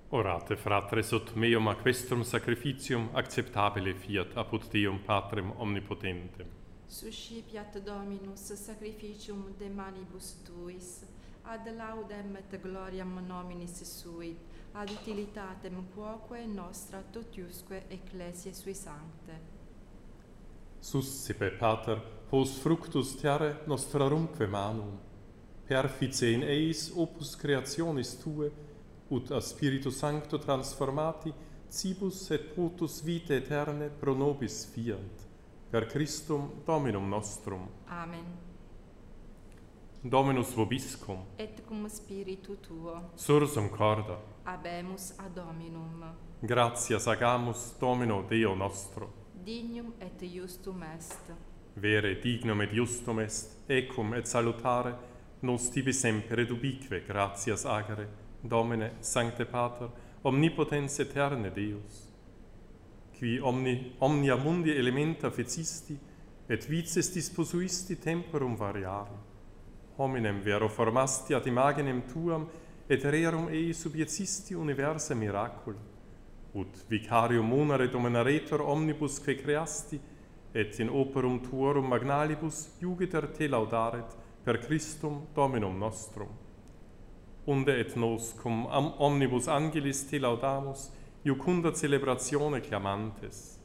Orate, fratres, ut meum a questum sacrificium acceptabile fiat apud Deum Patrem omnipotentem. Suscipiat Dominus sacrificium de manibus tuis, ad laudem et gloriam nominis sui, ad utilitatem quoque nostra totiusque ecclesiae sui sancte. Suscipe, Pater, hos fructus terrae nostrarumque manum, perfice in eis opus creationis Tue, ut a Spiritu Sancto transformati, cibus et potus vitae aeterne pro nobis fiant, per Christum Dominum nostrum. Amen. Dominus vobiscum, Et cum spiritu tuo, sursum corda, habemus ad Dominum. gratias agamus Domino Deo nostro. Dignum et justum est. Vere dignum et justum est, ecum et salutare, nos tibi semper et ubique gratias agere, Domine, Sancte Pater, omnipotens aeterne Deus, qui omnia mundi elementa fecisti, et vices disposuisti temporum variarum, hominem vero formasti ad imaginem tuam, et rerum ei subiecisti universa miracula, ut vicarium munere dominaretur omnibusque creasti, et in operum tuorum magnalibus iugiter te laudaret per Christum Dominum nostrum. Unde et nos cum omnibus angelis te laudamus, iucunda celebratione clamantes.